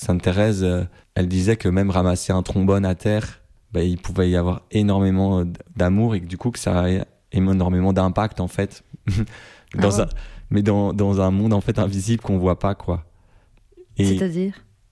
Sainte Thérèse, elle disait que même ramasser un trombone à terre, il pouvait y avoir énormément d'amour et que du coup que ça a énormément d'impact en fait mais dans un monde en fait invisible qu'on voit pas quoi. Et c'est-à-dire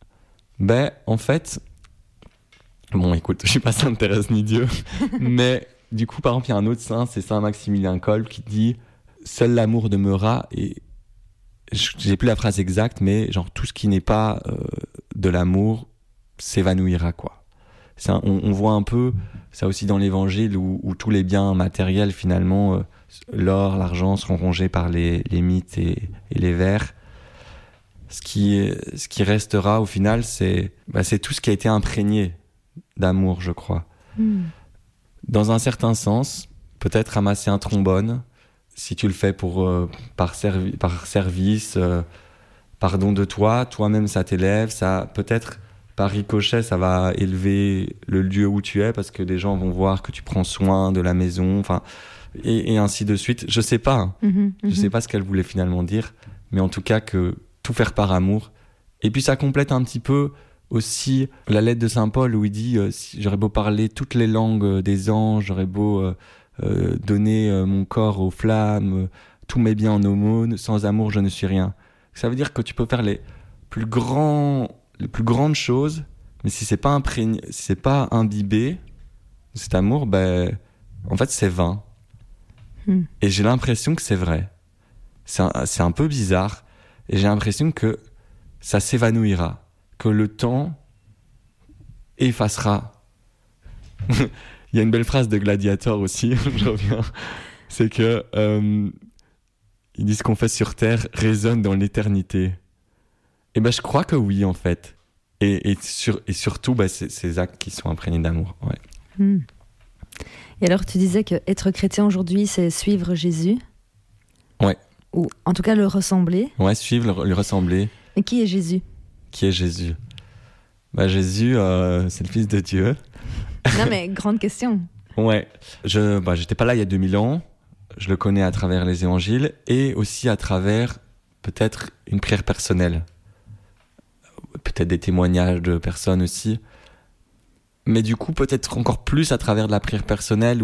en fait bon écoute, je suis pas Sainte Thérèse ni Dieu mais du coup par exemple il y a un autre saint, c'est Saint Maximilien Kolbe qui dit seul l'amour demeurera, et j'ai plus la phrase exacte mais genre tout ce qui n'est pas de l'amour s'évanouira quoi. On voit un peu ça aussi dans l'évangile où tous les biens matériels finalement, l'or, l'argent seront rongés par les mythes et les vers. Ce qui restera au final, c'est tout ce qui a été imprégné d'amour, je crois. Dans un certain sens, peut-être ramasser un trombone, si tu le fais par service, par don de toi-même ça t'élève, ça peut-être par ricochet, ça va élever le lieu où tu es parce que les gens vont voir que tu prends soin de la maison, et ainsi de suite. Je sais pas, je sais pas ce qu'elle voulait finalement dire, mais en tout cas que tout faire par amour. Et puis ça complète un petit peu aussi la lettre de Saint Paul où il dit j'aurais beau parler toutes les langues des anges, j'aurais beau donner mon corps aux flammes, tous mes biens en aumône, sans amour je ne suis rien. Ça veut dire que tu peux faire les plus grandes choses, mais si c'est pas imprégné, si c'est pas imbibé de cet amour, en fait c'est vain. Et j'ai l'impression que c'est vrai. C'est un peu bizarre, et j'ai l'impression que ça s'évanouira, que le temps effacera. Il y a une belle phrase de Gladiator aussi, je reviens, c'est que ils disent qu'on fait sur terre résonne dans l'éternité. Et je crois que oui en fait. Et surtout ces actes qui sont imprégnés d'amour. Ouais. Et alors tu disais que être chrétien aujourd'hui c'est suivre Jésus. Ouais. Ou en tout cas le ressembler. Ouais, suivre, le ressembler. Et qui est Jésus ? Qui est Jésus ? Jésus, c'est le Fils de Dieu. Non mais grande question. Ouais. J'étais pas là il y a 2000 ans. Je le connais à travers les évangiles et aussi à travers peut-être une prière personnelle. Peut-être des témoignages de personnes aussi. Mais du coup, peut-être encore plus à travers de la prière personnelle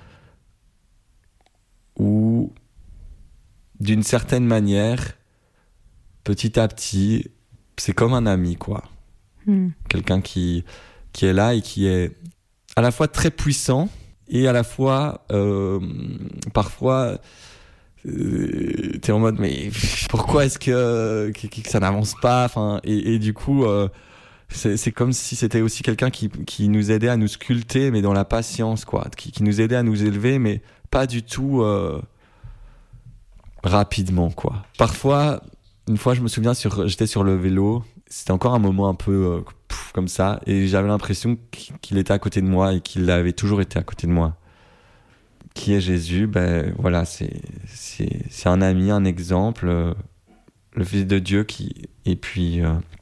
où d'une certaine manière, petit à petit, c'est comme un ami, quoi. Quelqu'un qui est là et qui est à la fois très puissant et à la fois, parfois, t'es en mode, mais pourquoi est-ce que ça n'avance pas ? Et du coup, c'est comme si c'était aussi quelqu'un qui nous aidait à nous sculpter, mais dans la patience, quoi. Qui nous aidait à nous élever, mais pas du tout rapidement, quoi. Parfois, une fois, je me souviens, j'étais sur le vélo. C'était encore un moment un peu comme ça, et j'avais l'impression qu'il était à côté de moi et qu'il avait toujours été à côté de moi. Qui est Jésus ? Voilà, c'est un ami, un exemple, le Fils de Dieu et puis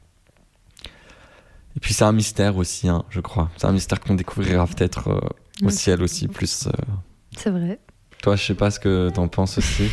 c'est un mystère aussi, je crois. C'est un mystère qu'on découvrira peut-être au ciel aussi plus. C'est vrai. Toi, je sais pas ce que t'en penses aussi.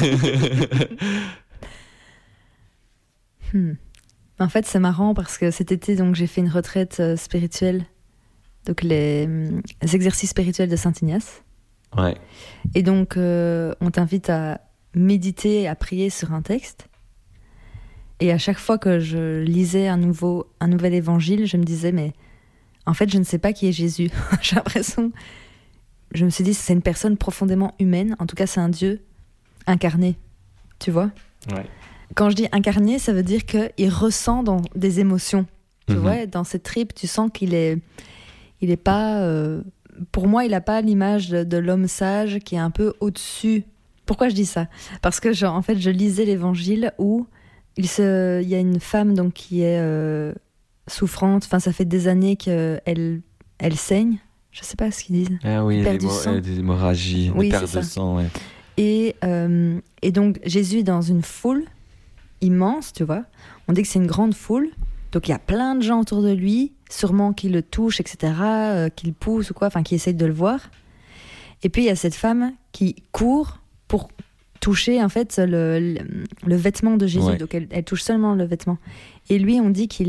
En fait, c'est marrant parce que cet été, donc, j'ai fait une retraite spirituelle, donc les exercices spirituels de Saint Ignace. Ouais. Et donc, on t'invite à méditer, à prier sur un texte. Et à chaque fois que je lisais un nouvel évangile, je me disais, mais en fait, je ne sais pas qui est Jésus. J'ai l'impression... Je me suis dit, c'est une personne profondément humaine. En tout cas, c'est un Dieu incarné. Tu vois ? Ouais. Quand je dis incarné, ça veut dire qu'il ressent dans des émotions. Tu vois, dans ses tripes, tu sens qu'il est pas... pour moi, il n'a pas l'image de l'homme sage qui est un peu au-dessus. Pourquoi je dis ça ? Parce que, en fait, je lisais l'évangile où il y a une femme donc, qui est souffrante. Enfin, ça fait des années qu'elle saigne. Je ne sais pas ce qu'ils disent. Ah oui, des hémorragies, des pertes de sang. Ouais. Et donc, Jésus est dans une foule immense, tu vois. On dit que c'est une grande foule. Donc, il y a plein de gens autour de lui, sûrement qui le touchent, etc., qui le poussent ou quoi, enfin, qui essayent de le voir. Et puis, il y a cette femme qui court pour toucher, en fait, le vêtement de Jésus. Ouais. Donc, elle touche seulement le vêtement. Et lui, on dit qu'il